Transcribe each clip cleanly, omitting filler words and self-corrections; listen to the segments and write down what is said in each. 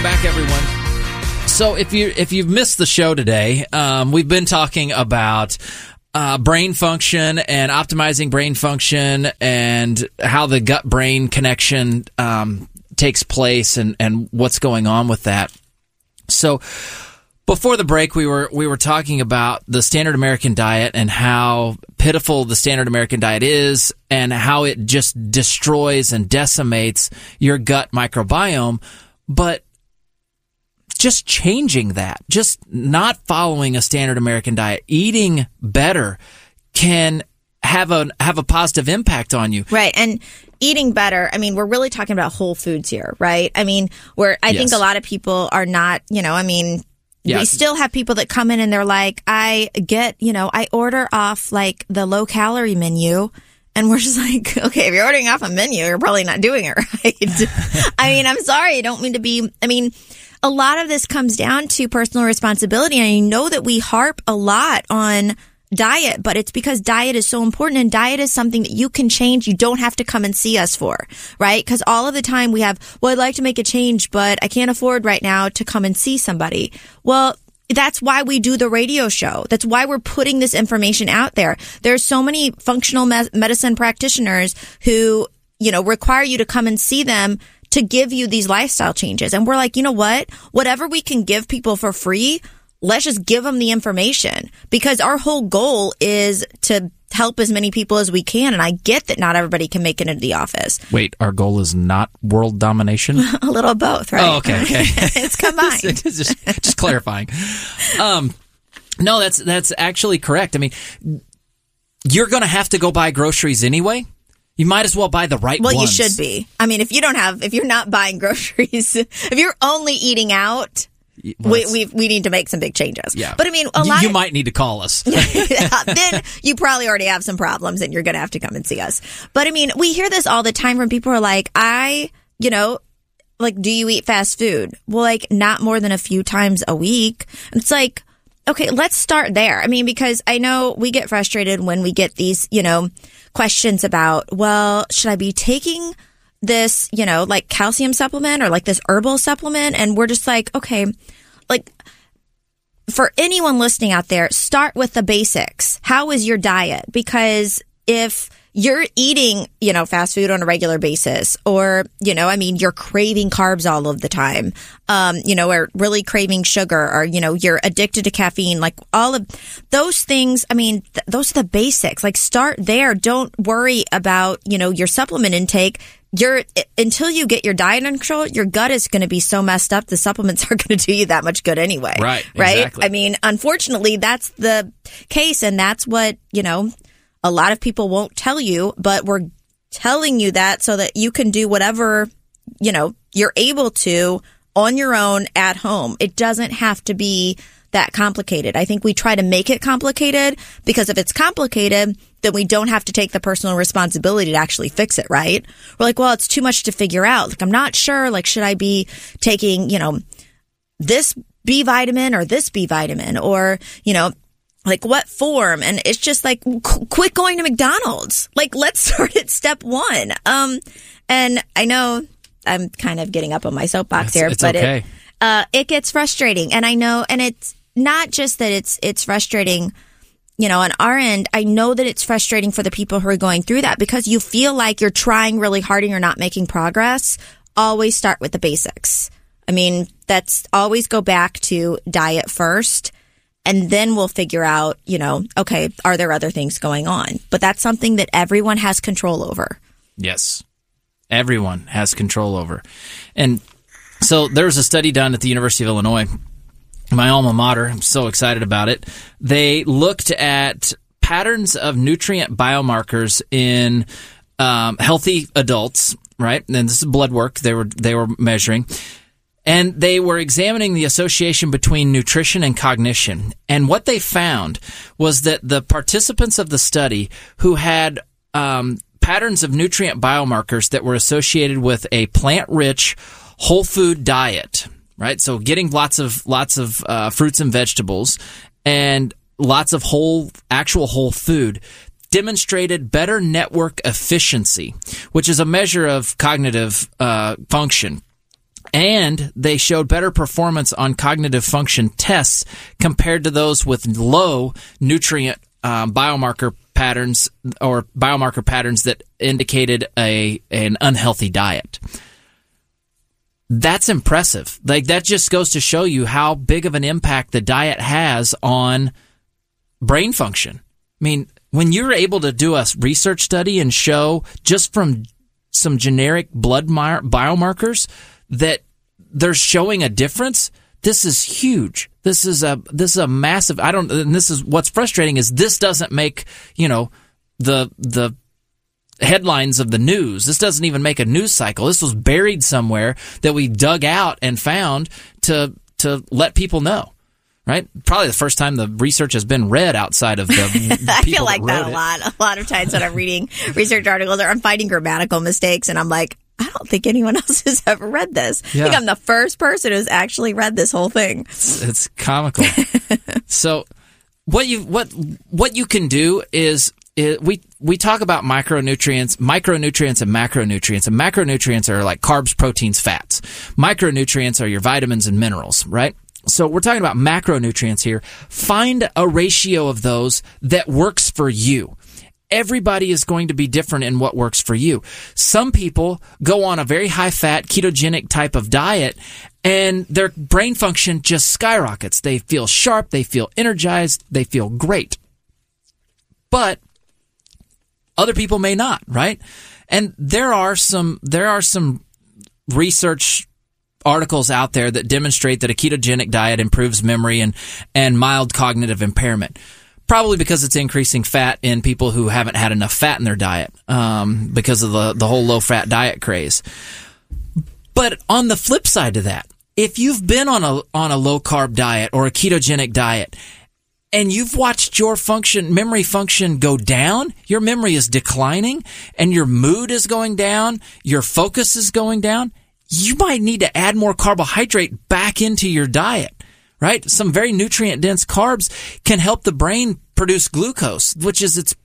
back, everyone. So if you've missed the show today, we've been talking about brain function and optimizing brain function and how the gut-brain connection takes place and what's going on with that. So before the break, we were talking about the standard American diet and how pitiful the standard American diet is and how it just destroys and decimates your gut microbiome. But just changing that, just not following a standard American diet, eating better can have a positive impact on you. Right. And eating better, I mean, we're really talking about whole foods here, right? I mean, I think a lot of people are not, we still have people that come in and they're like, I order off like the low calorie menu. And we're just like, okay, if you're ordering off a menu, you're probably not doing it right. I mean, I'm sorry. I don't mean to be, a lot of this comes down to personal responsibility. And I know that we harp a lot on diet, but it's because diet is so important, and diet is something that you can change. You don't have to come and see us for, right? Because all of the time we have, I'd like to make a change, but I can't afford right now to come and see somebody. Well, that's why we do the radio show. That's why we're putting this information out there. There's so many functional medicine practitioners who, require you to come and see them to give you these lifestyle changes. And we're like, you know what? Whatever we can give people for free, let's just give them the information, because our whole goal is to help as many people as we can. And I get that not everybody can make it into the office. Wait, our goal is not world domination? A little of both, right? Oh, okay. It's combined. just clarifying. No, that's actually correct. I mean, you're going to have to go buy groceries anyway. You might as well buy the right ones. Well, you should be. I mean, if you're not buying groceries, if you're only eating out, we need to make some big changes. Yeah. But I mean, you might need to call us. Then you probably already have some problems and you're going to have to come and see us. But I mean, we hear this all the time from people who are like, do you eat fast food? Well, like not more than a few times a week. It's like, okay, let's start there. I mean, because I know we get frustrated when we get these, questions about, well, should I be taking this, like calcium supplement or like this herbal supplement? And we're just like, okay, like for anyone listening out there, start with the basics. How is your diet? Because if you're eating, fast food on a regular basis, or, you're craving carbs all of the time, or really craving sugar, or, you're addicted to caffeine, like all of those things. I mean, those are the basics. Like start there. Don't worry about, your supplement intake. Until you get your diet under control, your gut is going to be so messed up, the supplements aren't going to do you that much good anyway. Right. Exactly. I mean, unfortunately, that's the case. And that's what, a lot of people won't tell you, but we're telling you that so that you can do whatever, you're able to on your own at home. It doesn't have to be that complicated. I think we try to make it complicated because if it's complicated, then we don't have to take the personal responsibility to actually fix it, right? We're like, well, it's too much to figure out. Like, I'm not sure. Like, should I be taking, this B vitamin or this B vitamin or, like what form? And it's just like, quit going to McDonald's. Like, let's start at step one. And I know I'm kind of getting up on my soapbox here, but okay. It gets frustrating. And I know, and it's not just that it's frustrating, on our end. I know that it's frustrating for the people who are going through that because you feel like you're trying really hard and you're not making progress. Always start with the basics. I mean, that's always go back to diet first. And then we'll figure out, okay, are there other things going on? But that's something that everyone has control over. Yes, everyone has control over. And so there was a study done at the University of Illinois, my alma mater. I'm so excited about it. They looked at patterns of nutrient biomarkers in healthy adults, right? And this is blood work they were measuring. And they were examining the association between nutrition and cognition. And what they found was that the participants of the study who had patterns of nutrient biomarkers that were associated with a plant-rich, whole food diet, right? So getting lots of fruits and vegetables and lots of actual whole food demonstrated better network efficiency, which is a measure of cognitive function. And they showed better performance on cognitive function tests compared to those with low nutrient biomarker patterns or biomarker patterns that indicated an unhealthy diet. That's impressive. Like, that just goes to show you how big of an impact the diet has on brain function. I mean, when you're able to do a research study and show just from some generic blood biomarkers that they're showing a difference, this is huge. This is a massive. And this is what's frustrating is this doesn't make, the headlines of the news. This doesn't even make a news cycle. This was buried somewhere that we dug out and found to let people know. Right? Probably the first time the research has been read outside of the I people feel like that a lot of times when I'm reading research articles or I'm finding grammatical mistakes and I'm like, I don't think anyone else has ever read this. Yeah. I think I'm the first person who's actually read this whole thing. It's comical. So what you can do is we talk about micronutrients and macronutrients. And macronutrients are like carbs, proteins, fats. Micronutrients are your vitamins and minerals, right? So we're talking about macronutrients here. Find a ratio of those that works for you. Everybody is going to be different in what works for you. Some people go on a very high-fat, ketogenic type of diet, and their brain function just skyrockets. They feel sharp, they feel energized, they feel great. But other people may not, right? And there are some research articles out there that demonstrate that a ketogenic diet improves memory and mild cognitive impairment. Probably because it's increasing fat in people who haven't had enough fat in their diet, because of the whole low-fat diet craze. But on the flip side to that, if you've been on a low-carb diet or a ketogenic diet, and you've watched your memory function go down, your memory is declining, and your mood is going down, your focus is going down, you might need to add more carbohydrate back into your diet, right? Some very nutrient-dense carbs can help the brain produce glucose, which is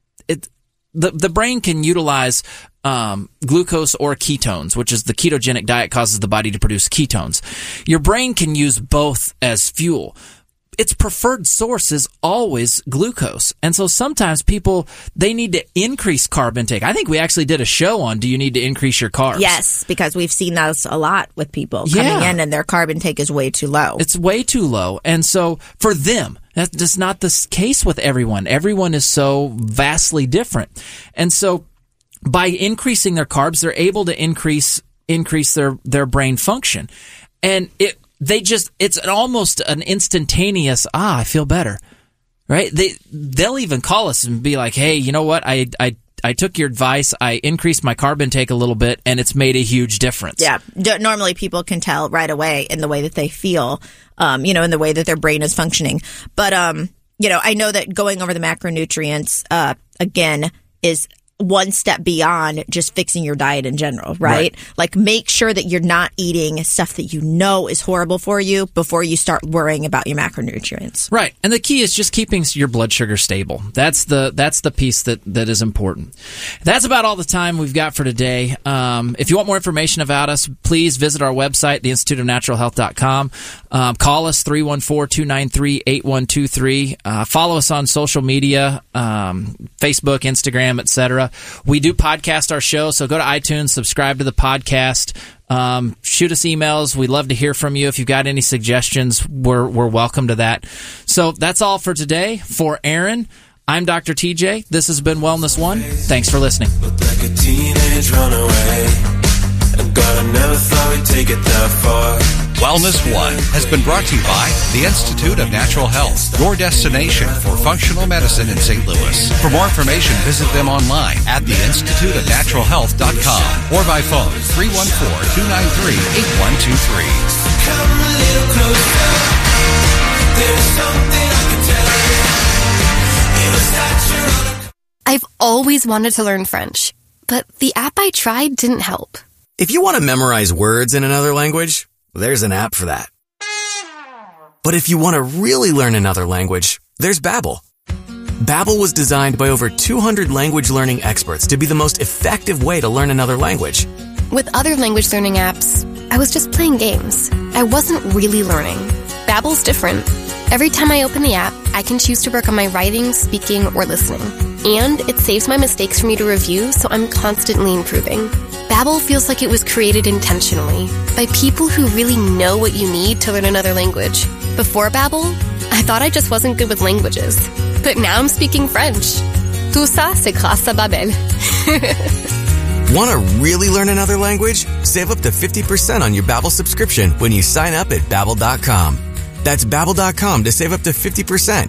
the brain can utilize glucose or ketones, which is the ketogenic diet causes the body to produce ketones. Your brain can use both as fuel. Its preferred source is always glucose. And so sometimes people, they need to increase carb intake. I think we actually did a show on, do you need to increase your carbs? Yes, because we've seen those a lot with people coming in and their carb intake is way too low. It's way too low. And so for them, that's just not the case with everyone. Everyone is so vastly different. And so by increasing their carbs, they're able to increase their brain function. And it's almost an instantaneous, I feel better, right? They'll even call us and be like, hey, you know what? I took your advice. I increased my carb intake a little bit and it's made a huge difference. Yeah. Normally people can tell right away in the way that they feel, in the way that their brain is functioning. But, I know that going over the macronutrients, again, is one step beyond just fixing your diet in general, right? Like, make sure that you're not eating stuff that you know is horrible for you before you start worrying about your macronutrients. Right. And the key is just keeping your blood sugar stable. That's the piece that is important. That's about all the time we've got for today. If you want more information about us, please visit our website, theinstituteofnaturalhealth.com. Call us 314-293-8123. Follow us on social media, Facebook, Instagram, etc. We do podcast our show, so go to iTunes, subscribe to the podcast, shoot us emails. We'd love to hear from you. If you've got any suggestions, we're welcome to that. So that's all for today. For Aaron, I'm Dr. TJ. This has been Wellness One. Thanks for listening. Like a teenage runaway. God, I never thought we'd take it that far. Wellness One has been brought to you by the Institute of Natural Health, your destination for functional medicine in St. Louis. For more information, visit them online at theinstituteofnaturalhealth.com or by phone 314-293-8123. Come a little closer. There's something I can tell you. It was natural. I've always wanted to learn French, but the app I tried didn't help. If you want to memorize words in another language, there's an app for that. But if you want to really learn another language, there's Babbel. Babbel was designed by over 200 language learning experts to be the most effective way to learn another language. With other language learning apps, I was just playing games. I wasn't really learning. Babbel's different. Every time I open the app, I can choose to work on my writing, speaking, or listening. And it saves my mistakes for me to review, so I'm constantly improving. Babbel feels like it was created intentionally by people who really know what you need to learn another language. Before Babbel, I thought I just wasn't good with languages. But now I'm speaking French. Tout ça, c'est grâce à Babbel. Want to really learn another language? Save up to 50% on your Babbel subscription when you sign up at Babbel.com. That's Babbel.com to save up to 50%.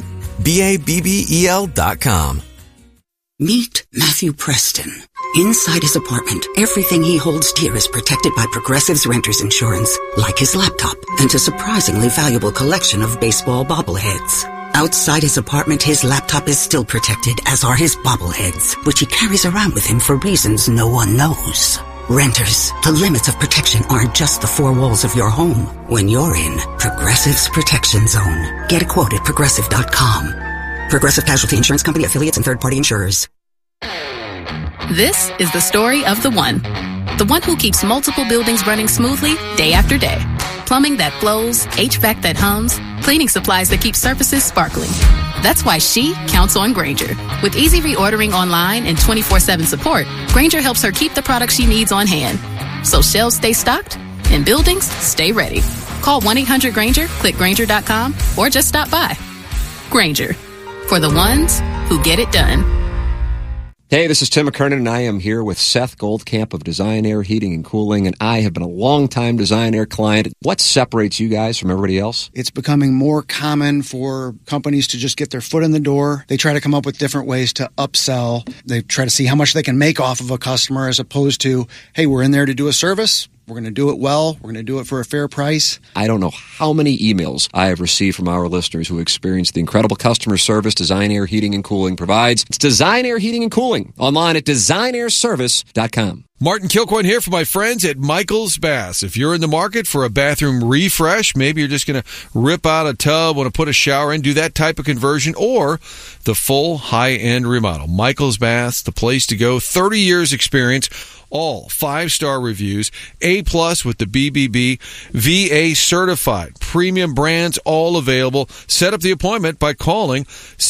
Babbel.com. Meet Matthew Preston. Inside his apartment, everything he holds dear is protected by Progressive's Renter's Insurance, like his laptop and a surprisingly valuable collection of baseball bobbleheads. Outside his apartment, his laptop is still protected, as are his bobbleheads, which he carries around with him for reasons no one knows. Renters, the limits of protection aren't just the four walls of your home. When you're in Progressive's Protection Zone, get a quote at Progressive.com. Progressive Casualty Insurance Company, affiliates, and third-party insurers. This is the story of the one who keeps multiple buildings running smoothly day after day. Plumbing that flows, HVAC that hums, cleaning supplies that keep surfaces sparkling. That's why she counts on Grainger. With easy reordering online and 24/7 support, Grainger helps her keep the products she needs on hand. So shelves stay stocked and buildings stay ready. Call 1-800-GRAINGER, click Grainger.com, or just stop by. Grainger, for the ones who get it done. Hey, this is Tim McKernan, and I am here with Seth Goldcamp of Design Air Heating and Cooling, and I have been a long-time Design Air client. What separates you guys from everybody else? It's becoming more common for companies to just get their foot in the door. They try to come up with different ways to upsell. They try to see how much they can make off of a customer, as opposed to, hey, we're in there to do a service. We're going to do it well. We're going to do it for a fair price. I don't know how many emails I have received from our listeners who experience the incredible customer service Design Air Heating and Cooling provides. It's Design Air Heating and Cooling, online at designairservice.com. Martin Kilcoyne here for my friends at Michael's Baths. If you're in the market for a bathroom refresh, maybe you're just going to rip out a tub, want to put a shower in, do that type of conversion, or the full high-end remodel. Michael's Baths, the place to go. 30 years experience. All 5-star reviews, A+ with the BBB, VA certified, premium brands, all available. Set up the appointment by calling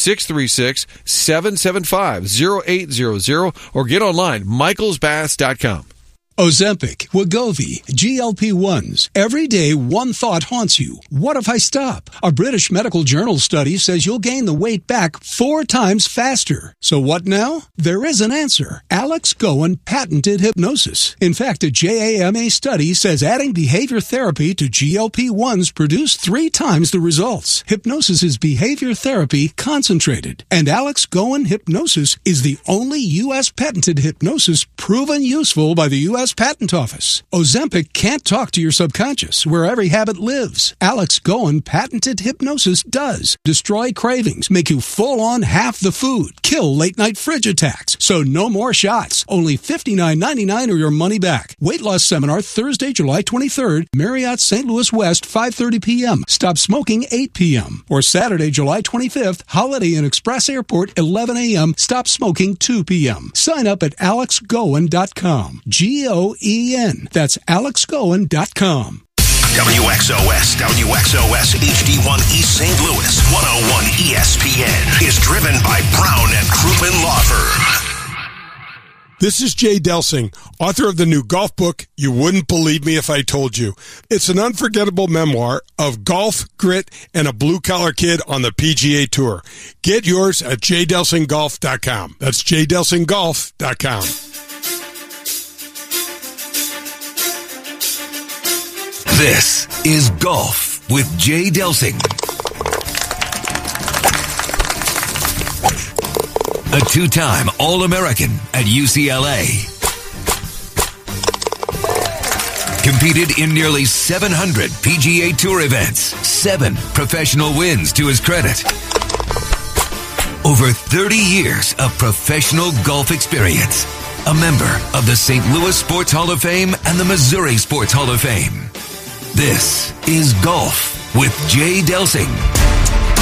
636-775-0800 or get online, michaelsbaths.com. Ozempic, Wegovy, GLP-1s. Every day, one thought haunts you. What if I stop? A British Medical Journal study says you'll gain the weight back 4 times faster. So what now? There is an answer. Alex Goen patented hypnosis. In fact, a JAMA study says adding behavior therapy to GLP-1s produced 3 times the results. Hypnosis is behavior therapy concentrated. And Alex Goen Hypnosis is the only U.S. patented hypnosis proven useful by the U.S. Patent Office. Ozempic can't talk to your subconscious, where every habit lives. Alex Goen patented hypnosis does. Destroy cravings, make you full on half the food, kill late-night fridge attacks. So no more shots. Only $59.99 or your money back. Weight loss seminar Thursday, July 23rd, Marriott St. Louis West, 5:30 p.m. Stop smoking 8 p.m. Or Saturday, July 25th, Holiday Inn Express Airport, 11 a.m. Stop smoking 2 p.m. Sign up at alexgoen.com. GOEN. That's alexgoen.com. WXOS HD1 East St. Louis 101 ESPN is driven by Brown and Crouppen Law Firm. This is Jay Delsing, author of the new golf book, You Wouldn't Believe Me If I Told You. It's an unforgettable memoir of golf, grit, and a blue-collar kid on the PGA Tour. Get yours at jdelsinggolf.com. That's jdelsinggolf.com. This is Golf with Jay Delsing. A 2-time All-American at UCLA. Competed in nearly 700 PGA Tour events. 7 professional wins to his credit. Over 30 years of professional golf experience. A member of the St. Louis Sports Hall of Fame and the Missouri Sports Hall of Fame. This is Golf with Jay Delsing.